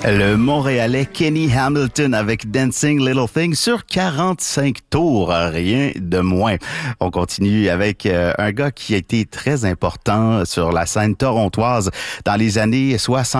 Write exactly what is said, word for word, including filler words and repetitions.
Le Montréalais Kenny Hamilton avec Dancing Little Thing sur quarante-cinq tours, rien de moins. On continue avec euh, un gars qui a été très important sur la scène torontoise dans les années soixante.